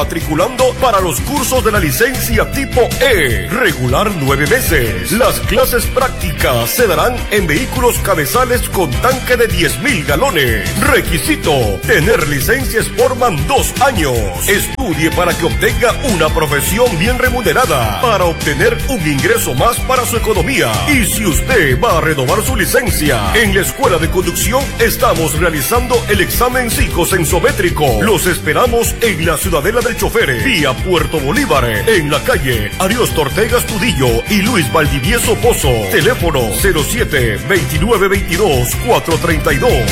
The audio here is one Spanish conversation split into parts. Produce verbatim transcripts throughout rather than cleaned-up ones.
Matriculando para los cursos de la licencia tipo E, regular nueve meses. Las clases prácticas se darán en vehículos cabezales con tanque de diez mil galones. Requisito: tener licencia Sportman dos años. Estudie para que obtenga una profesión bien remunerada, para obtener un ingreso más para su economía. Y si usted va a renovar su licencia, en la Escuela de Conducción estamos realizando el examen psicosensométrico. Los esperamos en la Ciudadela del Chofer, vía Puerto Bolívar, en la calle Ariosto Ortega Astudillo y Luis Valdivieso Pozo. Teléfono cero siete, veintinueve veintidós, cuatrocientos treinta y dos.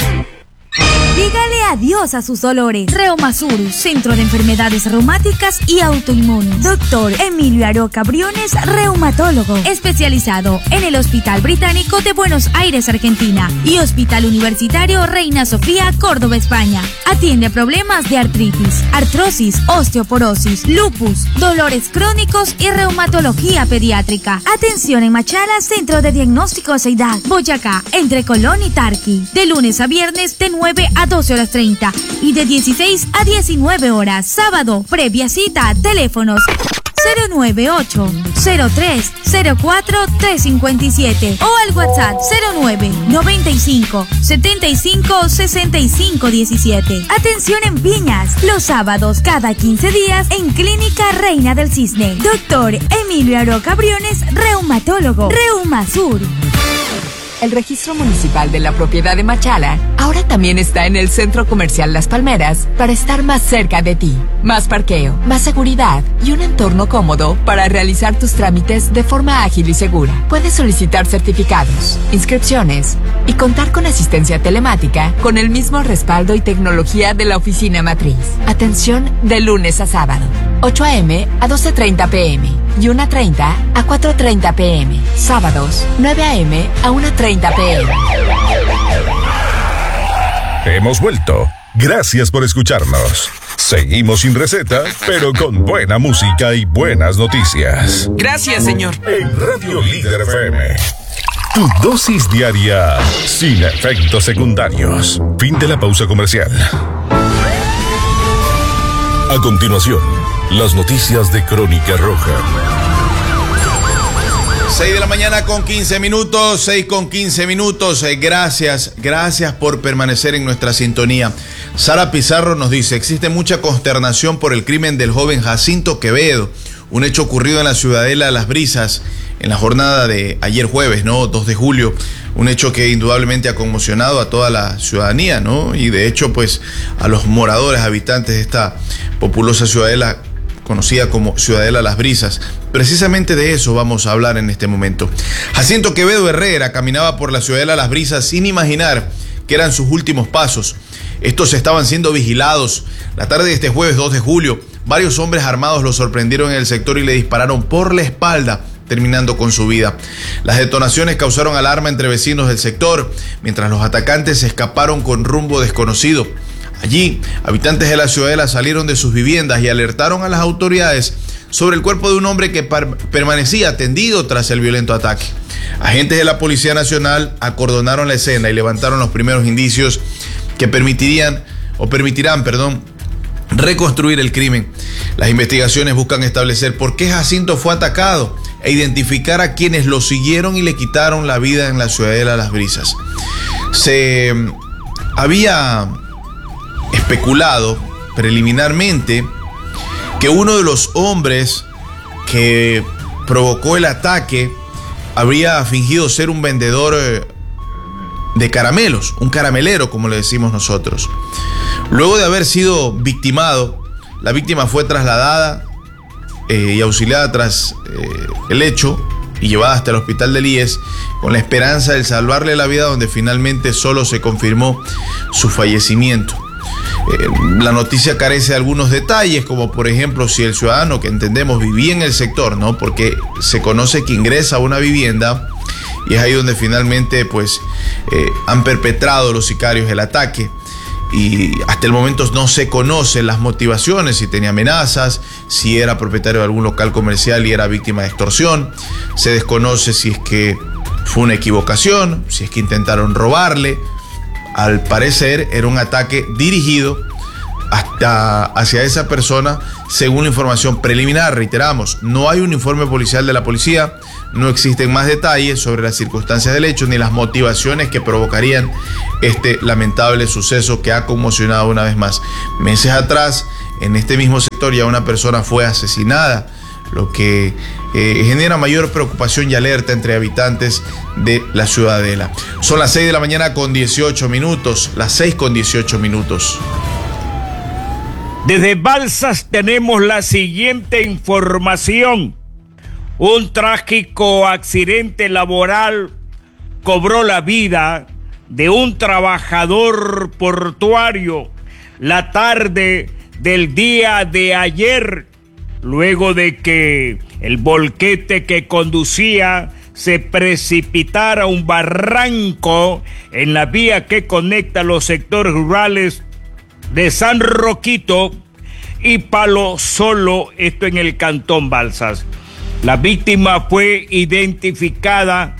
Dígale adiós a sus dolores. Reumasur, Centro de Enfermedades Reumáticas y Autoinmunes. Doctor Emilio Aroca Briones, reumatólogo, especializado en el Hospital Británico de Buenos Aires, Argentina, y Hospital Universitario Reina Sofía, Córdoba, España. Atiende problemas de artritis, artrosis, osteoporosis, lupus, dolores crónicos y reumatología pediátrica. Atención en Machala, Centro de Diagnóstico Ceidad, Boyacá, entre Colón y Tarqui. De lunes a viernes de nueve a doce horas treinta y de dieciséis a diecinueve horas. Sábado, previa cita. Teléfonos cero nueve ocho, cero tres, cero cuatro, tres cinco siete o al WhatsApp cero nueve, noventa y cinco, setenta y cinco, sesenta y cinco diecisiete. Atención en Piñas, los sábados cada quince días en Clínica Reina del Cisne. Doctor Emilio Aroca Briones, reumatólogo. Reumasur. El registro municipal de la propiedad de Machala ahora también está en el Centro Comercial Las Palmeras para estar más cerca de ti. Más parqueo, más seguridad y un entorno cómodo para realizar tus trámites de forma ágil y segura. Puedes solicitar certificados, inscripciones y contar con asistencia telemática con el mismo respaldo y tecnología de la oficina matriz. Atención de lunes a sábado, ocho a eme a doce treinta pm y una treinta a cuatro treinta pm. Sábados, nueve a eme a una treinta pm. Hemos vuelto. Gracias por escucharnos. Seguimos sin receta, pero con buena música y buenas noticias. Gracias, señor. En Radio Líder F M. Tu dosis diaria sin efectos secundarios. Fin de la pausa comercial. A continuación, las noticias de Crónica Roja. seis de la mañana con quince minutos, seis con quince minutos. Eh, gracias, gracias por permanecer en nuestra sintonía. Sara Pizarro nos dice: existe mucha consternación por el crimen del joven Jacinto Quevedo, un hecho ocurrido en la Ciudadela de Las Brisas en la jornada de ayer jueves, ¿no? dos de julio, un hecho que indudablemente ha conmocionado a toda la ciudadanía, ¿no? Y de hecho, pues, a los moradores, habitantes de esta populosa ciudadela conocida como Ciudadela Las Brisas. Precisamente de eso vamos a hablar en este momento. Jacinto Quevedo Herrera caminaba por la Ciudadela Las Brisas sin imaginar que eran sus últimos pasos. Estos estaban siendo vigilados. La tarde de este jueves dos de julio, varios hombres armados lo sorprendieron en el sector y le dispararon por la espalda, terminando con su vida. Las detonaciones causaron alarma entre vecinos del sector, mientras los atacantes escaparon con rumbo desconocido. Allí, habitantes de la Ciudadela salieron de sus viviendas y alertaron a las autoridades sobre el cuerpo de un hombre que permanecía tendido tras el violento ataque. Agentes de la Policía Nacional acordonaron la escena y levantaron los primeros indicios que permitirían, o permitirán, perdón, reconstruir el crimen. Las investigaciones buscan establecer por qué Jacinto fue atacado e identificar a quienes lo siguieron y le quitaron la vida en la Ciudadela Las Brisas. Se había especulado preliminarmente que uno de los hombres que provocó el ataque habría fingido ser un vendedor de caramelos, un caramelero, como le decimos nosotros. Luego de haber sido victimado, la víctima fue trasladada eh, y auxiliada tras eh, el hecho y llevada hasta el hospital del I E S con la esperanza de salvarle la vida, donde finalmente solo se confirmó su fallecimiento. Eh, la noticia carece de algunos detalles, como por ejemplo si el ciudadano, que entendemos vivía en el sector, ¿no? Porque se conoce que ingresa a una vivienda y es ahí donde finalmente pues eh, han perpetrado los sicarios el ataque. Y hasta el momento no se conocen las motivaciones, si tenía amenazas, si era propietario de algún local comercial y era víctima de extorsión. Se desconoce si es que fue una equivocación, si es que intentaron robarle. Al parecer era un ataque dirigido hasta hacia esa persona, según la información preliminar. Reiteramos, no hay un informe policial de la policía, no existen más detalles sobre las circunstancias del hecho ni las motivaciones que provocarían este lamentable suceso que ha conmocionado una vez más. Meses atrás, en este mismo sector, ya una persona fue asesinada, lo que eh, genera mayor preocupación y alerta entre habitantes de la ciudadela. Son las seis de la mañana con dieciocho minutos, las seis con dieciocho minutos. Desde Balsas tenemos la siguiente información. Un trágico accidente laboral cobró la vida de un trabajador portuario la tarde del día de ayer, luego de que el volquete que conducía se precipitara a un barranco en la vía que conecta los sectores rurales de San Roquito y Palo Solo, esto en el cantón Balsas. La víctima fue identificada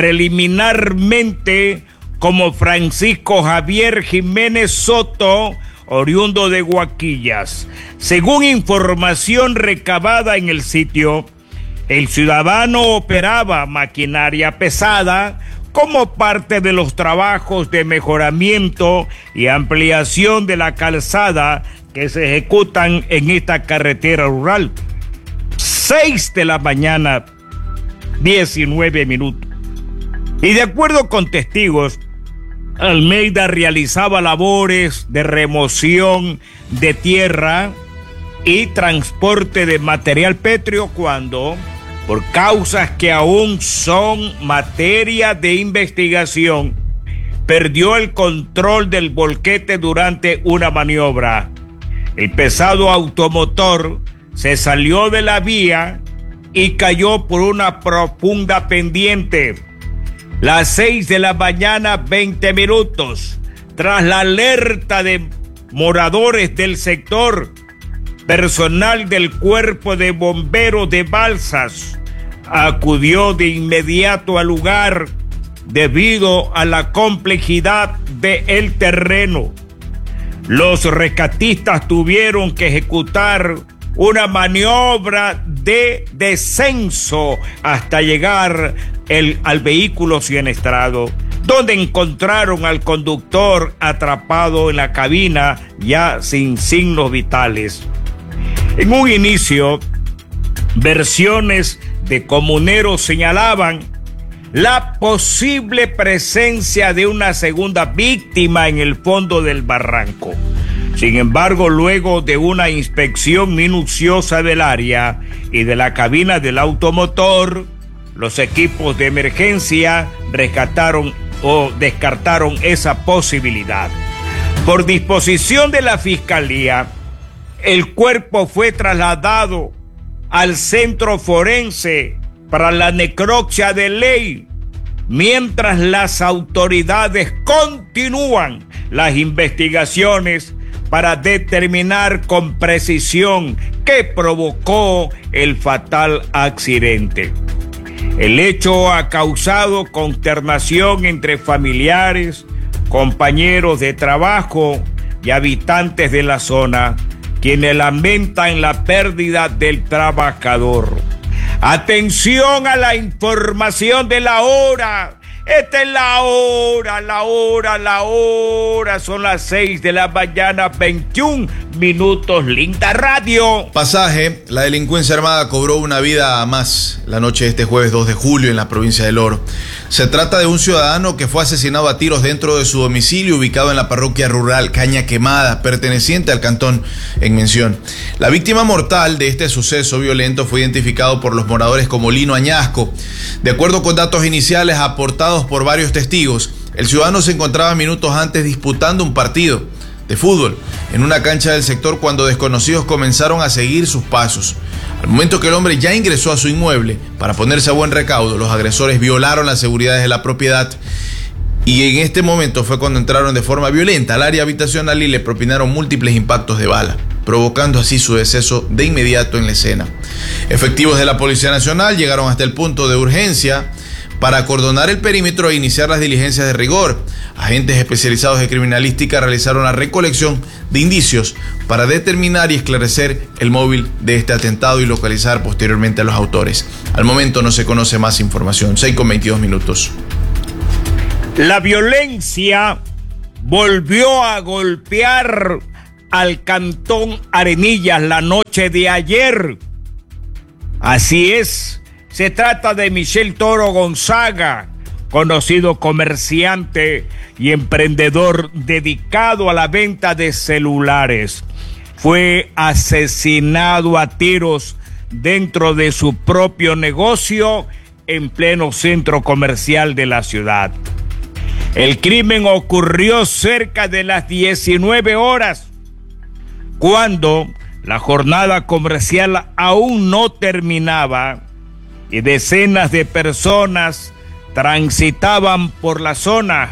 preliminarmente como Francisco Javier Jiménez Soto, oriundo de Guaquillas. Según información recabada en el sitio, el ciudadano operaba maquinaria pesada como parte de los trabajos de mejoramiento y ampliación de la calzada que se ejecutan en esta carretera rural. seis de la mañana, diecinueve minutos. Y de acuerdo con testigos, Almeida realizaba labores de remoción de tierra y transporte de material pétreo cuando, por causas que aún son materia de investigación, perdió el control del volquete durante una maniobra. El pesado automotor se salió de la vía y cayó por una profunda pendiente. Las seis de la mañana, veinte minutos. Tras la alerta de moradores del sector, personal del Cuerpo de Bomberos de Balsas acudió de inmediato al lugar debido a la complejidad del terreno. Los rescatistas tuvieron que ejecutar una maniobra de descenso hasta llegar el, al vehículo siniestrado, donde encontraron al conductor atrapado en la cabina ya sin signos vitales. En un inicio, versiones de comuneros señalaban la posible presencia de una segunda víctima en el fondo del barranco. Sin embargo, luego de una inspección minuciosa del área y de la cabina del automotor, los equipos de emergencia rescataron o descartaron esa posibilidad. Por disposición de la Fiscalía, el cuerpo fue trasladado al centro forense para la necropsia de ley, mientras las autoridades continúan las investigaciones para determinar con precisión qué provocó el fatal accidente. El hecho ha causado consternación entre familiares, compañeros de trabajo y habitantes de la zona, quienes lamentan la pérdida del trabajador. Atención a la información de la hora. Esta es la hora, la hora, la hora. Son las seis de la mañana, veintiún minutos. Linda Radio. Pasaje, la delincuencia armada cobró una vida más la noche de este jueves dos de julio en la provincia del Oro. Se trata de un ciudadano que fue asesinado a tiros dentro de su domicilio ubicado en la parroquia rural Caña Quemada, perteneciente al cantón en mención. La víctima mortal de este suceso violento fue identificado por los moradores como Lino Añasco. De acuerdo con datos iniciales aportados por varios testigos, el ciudadano se encontraba minutos antes disputando un partido de fútbol en una cancha del sector cuando desconocidos comenzaron a seguir sus pasos. Al momento que el hombre ya ingresó a su inmueble para ponerse a buen recaudo, los agresores violaron las seguridades de la propiedad y en este momento fue cuando entraron de forma violenta al área habitacional y le propinaron múltiples impactos de bala, provocando así su deceso de inmediato en la escena. Efectivos de la Policía Nacional llegaron hasta el punto de urgencia para acordonar el perímetro e iniciar las diligencias de rigor. Agentes especializados de criminalística realizaron la recolección de indicios para determinar y esclarecer el móvil de este atentado y localizar posteriormente a los autores. Al momento no se conoce más información. seis con veintidós minutos. La violencia volvió a golpear al Cantón Arenillas la noche de ayer. Así es, se trata de Michel Toro Gonzaga, conocido comerciante y emprendedor dedicado a la venta de celulares. Fue asesinado a tiros dentro de su propio negocio en pleno centro comercial de la ciudad. El crimen ocurrió cerca de las diecinueve horas, cuando la jornada comercial aún no terminaba y decenas de personas transitaban por la zona.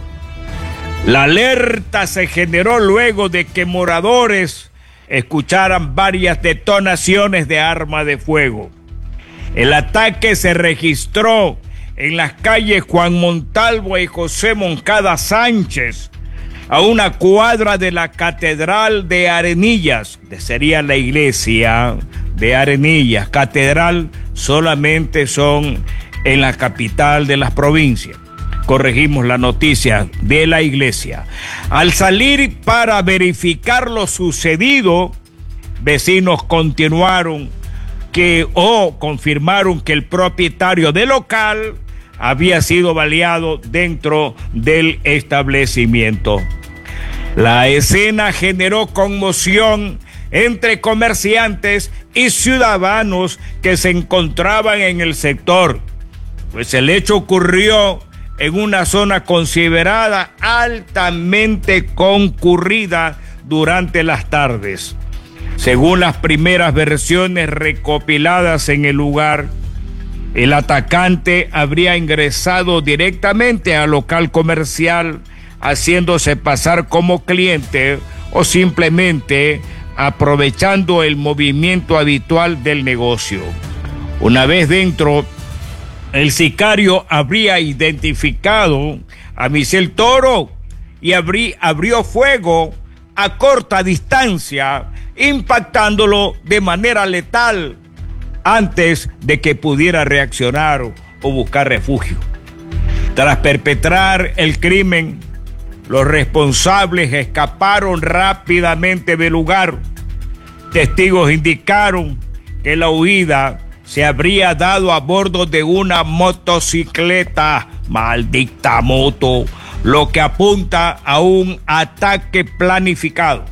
La alerta se generó luego de que moradores escucharan varias detonaciones de arma de fuego. El ataque se registró en las calles Juan Montalvo y José Moncada Sánchez, a una cuadra de la Catedral de Arenillas, que sería la iglesia de Arenillas. Catedral solamente son en la capital de las provincias. Corregimos la noticia de la iglesia. Al salir para verificar lo sucedido, vecinos continuaron que o confirmaron que el propietario del local había sido baleado dentro del establecimiento. La escena generó conmoción entre comerciantes y ciudadanos que se encontraban en el sector, pues el hecho ocurrió en una zona considerada altamente concurrida durante las tardes. Según las primeras versiones recopiladas en el lugar, el atacante habría ingresado directamente al local comercial, haciéndose pasar como cliente o simplemente aprovechando el movimiento habitual del negocio. Una vez dentro, el sicario habría identificado a Michel Toro y abrí, abrió fuego a corta distancia, impactándolo de manera letal antes de que pudiera reaccionar o, o buscar refugio. Tras perpetrar el crimen, los responsables escaparon rápidamente del lugar. Testigos indicaron que la huida se habría dado a bordo de una motocicleta, maldita moto, lo que apunta a un ataque planificado.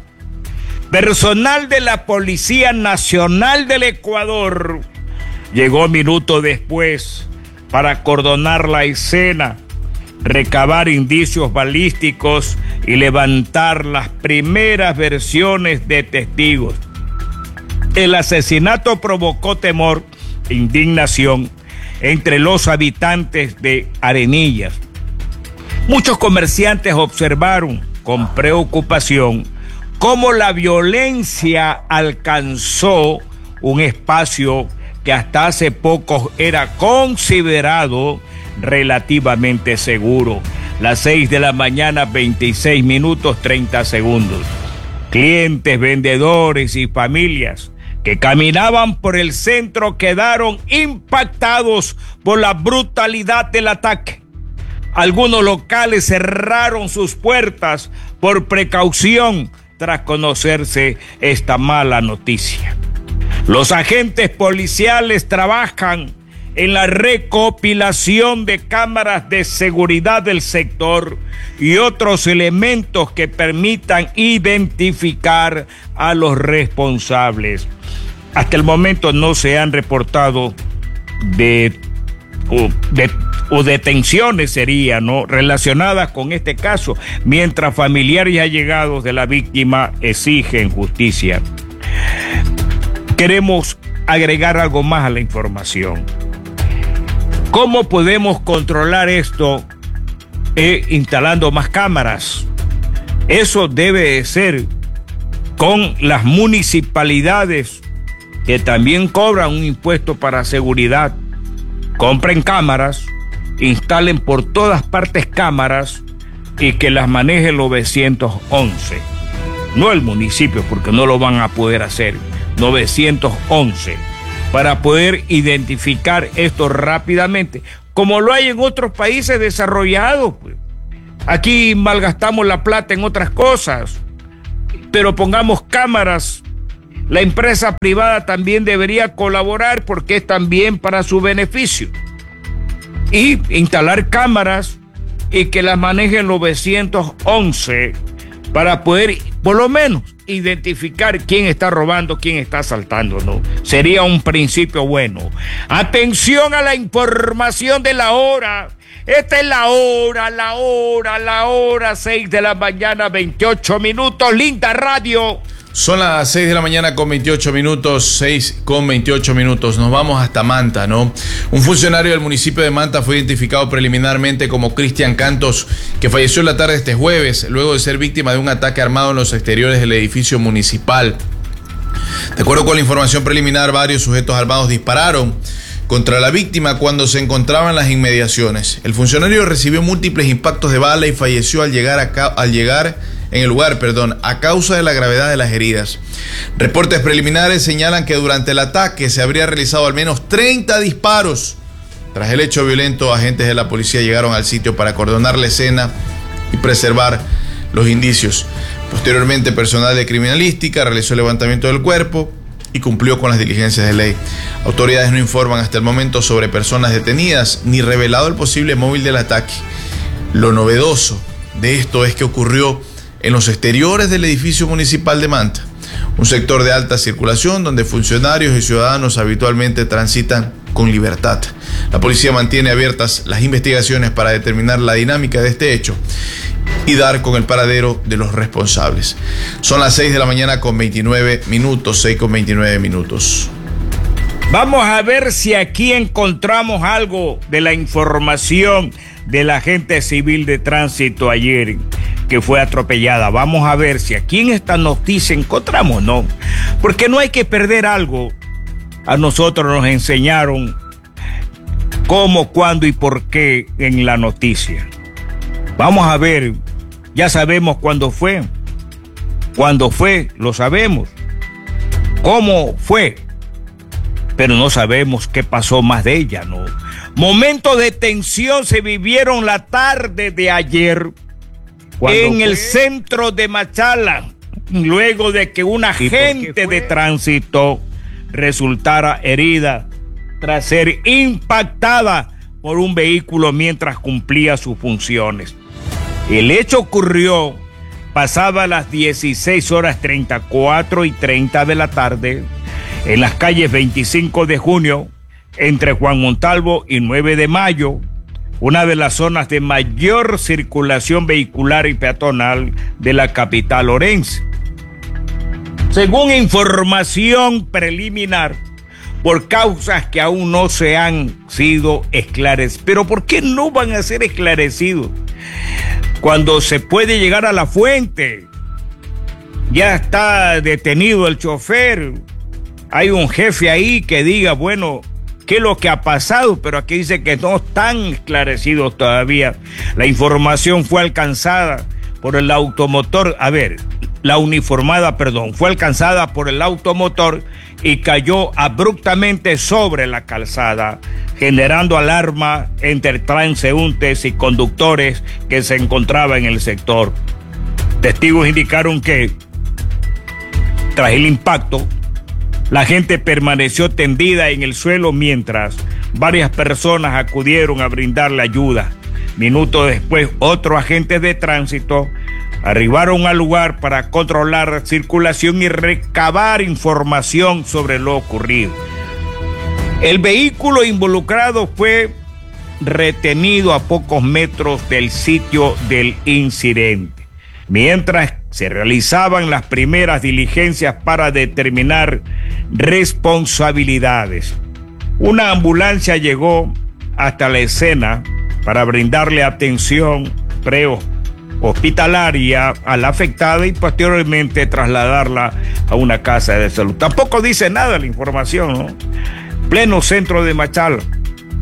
Personal de la Policía Nacional del Ecuador llegó minutos después para acordonar la escena, recabar indicios balísticos y levantar las primeras versiones de testigos. El asesinato provocó temor e indignación entre los habitantes de Arenillas. Muchos comerciantes observaron con preocupación cómo la violencia alcanzó un espacio que hasta hace poco era considerado relativamente seguro. Las seis de la mañana, veintiséis minutos, treinta segundos. Clientes, vendedores y familias que caminaban por el centro quedaron impactados por la brutalidad del ataque. Algunos locales cerraron sus puertas por precaución tras conocerse esta mala noticia. Los agentes policiales trabajan en la recopilación de cámaras de seguridad del sector y otros elementos que permitan identificar a los responsables. Hasta el momento no se han reportado de, o, de, o detenciones sería, ¿no?, relacionadas con este caso, mientras familiares y allegados de la víctima exigen justicia. Queremos agregar algo más a la información. ¿Cómo podemos controlar esto? Eh, instalando más cámaras. Eso debe de ser con las municipalidades, que también cobran un impuesto para seguridad. Compren cámaras, instalen por todas partes cámaras y que las maneje el novecientos once. No el municipio, porque no lo van a poder hacer. novecientos once. Para poder identificar esto rápidamente, como lo hay en otros países desarrollados. Aquí malgastamos la plata en otras cosas, pero pongamos cámaras. La empresa privada también debería colaborar porque es también para su beneficio. Y instalar cámaras y que las maneje el novecientos once para poder, por lo menos, identificar quién está robando, quién está asaltando, ¿no? Sería un principio bueno. Atención a la información de la hora. Esta es la hora, la hora, la hora, seis de la mañana, veintiocho minutos, linda radio. Son las seis de la mañana con veintiocho minutos, seis con veintiocho minutos. Nos vamos hasta Manta, ¿no? Un funcionario del municipio de Manta fue identificado preliminarmente como Cristian Cantos, que falleció en la tarde de este jueves, luego de ser víctima de un ataque armado en los exteriores del edificio municipal. De acuerdo con la información preliminar, varios sujetos armados dispararon contra la víctima cuando se encontraba en las inmediaciones. El funcionario recibió múltiples impactos de bala y falleció al llegar, a, al llegar en el lugar, perdón, a causa de la gravedad de las heridas. Reportes preliminares señalan que durante el ataque se habría realizado al menos treinta disparos. Tras el hecho violento, agentes de la policía llegaron al sitio para acordonar la escena y preservar los indicios. Posteriormente, personal de criminalística realizó el levantamiento del cuerpo y cumplió con las diligencias de ley. Autoridades no informan hasta el momento sobre personas detenidas ni revelado el posible móvil del ataque. Lo novedoso de esto es que ocurrió en los exteriores del edificio municipal de Manta, un sector de alta circulación donde funcionarios y ciudadanos habitualmente transitan con libertad. La policía mantiene abiertas las investigaciones para determinar la dinámica de este hecho y dar con el paradero de los responsables. Son las seis de la mañana con veintinueve minutos, seis con veintinueve minutos. Vamos a ver si aquí encontramos algo de la información del agente civil de tránsito ayer que fue atropellada. Vamos a ver si aquí en esta noticia encontramos, ¿no? Porque no hay que perder algo. A nosotros nos enseñaron cómo, cuándo y por qué en la noticia. Vamos a ver, ya sabemos cuándo fue. Cuándo fue, lo sabemos. Cómo fue, pero no sabemos qué pasó más de ella, ¿no? Momentos de tensión se vivieron la tarde de ayer en el centro de Machala, luego de que un agente de tránsito resultara herida tras ser impactada por un vehículo mientras cumplía sus funciones. El hecho ocurrió pasaba las dieciséis horas treinta y cuatro y treinta de la tarde en las calles veinticinco de junio, entre Juan Montalvo y nueve de mayo, una de las zonas de mayor circulación vehicular y peatonal de la capital orense. Según información preliminar, por causas que aún no se han sido esclarecidas. ¿Pero por qué no van a ser esclarecidos? Cuando se puede llegar a la fuente, ya está detenido el chofer, hay un jefe ahí que diga, bueno, ¿qué es lo que ha pasado? Pero aquí dice que no están esclarecidos todavía. La información fue alcanzada por el automotor, a ver, la uniformada, perdón, fue alcanzada por el automotor y cayó abruptamente sobre la calzada, generando alarma entre transeúntes y conductores que se encontraban en el sector. Testigos indicaron que, tras el impacto, la gente permaneció tendida en el suelo mientras varias personas acudieron a brindarle ayuda. Minutos después, otros agentes de tránsito arribaron al lugar para controlar la circulación y recabar información sobre lo ocurrido. El vehículo involucrado fue retenido a pocos metros del sitio del incidente, mientras se realizaban las primeras diligencias para determinar responsabilidades. Una ambulancia llegó hasta la escena para brindarle atención prehospitalaria a la afectada y posteriormente trasladarla a una casa de salud. Tampoco dice nada la información, ¿no? Pleno centro de Machala.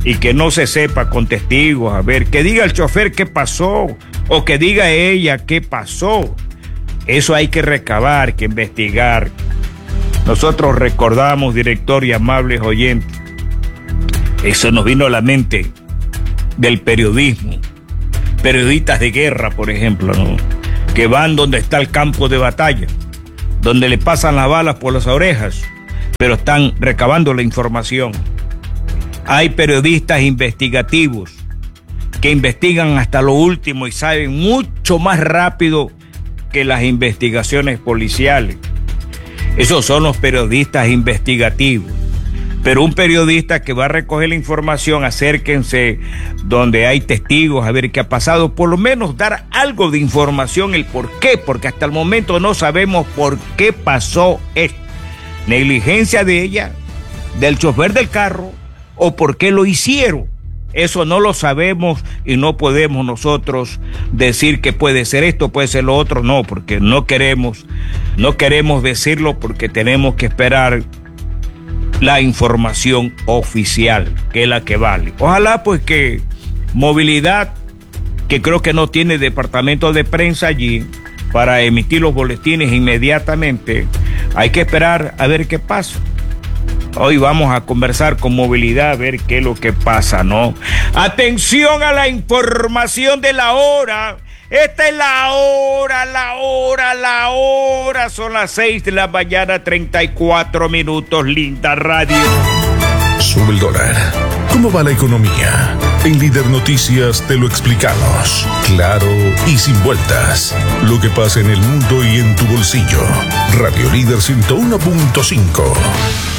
y que no se sepa con testigos, a ver, que diga el chofer qué pasó, o que diga ella qué pasó. Eso hay que recabar, que investigar. Nosotros recordamos, director y amables oyentes, eso nos vino a la mente del periodismo. Periodistas de guerra, por ejemplo, ¿no? Que van donde está el campo de batalla, donde le pasan las balas por las orejas, pero están recabando la información. Hay periodistas investigativos que investigan hasta lo último y saben mucho más rápido que las investigaciones policiales. Esos son los periodistas investigativos. Pero un periodista que va a recoger la información, acérquense donde hay testigos a ver qué ha pasado, por lo menos dar algo de información, el por qué, porque hasta el momento no sabemos por qué pasó esto. Negligencia de ella, del chofer del carro, o por qué lo hicieron. Eso no lo sabemos y no podemos nosotros decir que puede ser esto, puede ser lo otro, no, porque no queremos, no queremos decirlo porque tenemos que esperar la información oficial, que es la que vale. Ojalá pues que Movilidad, que creo que no tiene departamento de prensa allí para emitir los boletines inmediatamente, hay que esperar a ver qué pasa. Hoy vamos a conversar con Movilidad a ver qué es lo que pasa, ¿no? Atención a la información de la hora. Esta es la hora, la hora, la hora. Son las seis de la mañana, treinta y cuatro minutos. Linda radio. Sube el dólar. ¿Cómo va la economía? En Líder Noticias te lo explicamos. Claro y sin vueltas. Lo que pasa en el mundo y en tu bolsillo. Radio Líder ciento uno punto cinco.